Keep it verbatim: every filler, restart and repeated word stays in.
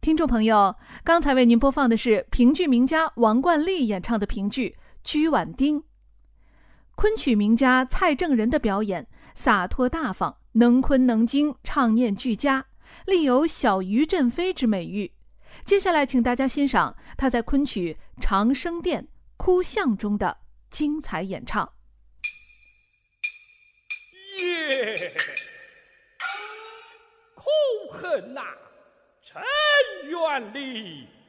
听众朋友，刚才为您播放的是评剧名家王冠丽演唱的评剧《居婉丁》。昆曲名家蔡正仁的表演洒脱大方，能昆能精，唱念俱佳，立有小鱼振飞之美誉。接下来请大家欣赏他在昆曲《长生殿·哭相》中的精彩演唱。 耶，空恨呐、陈元礼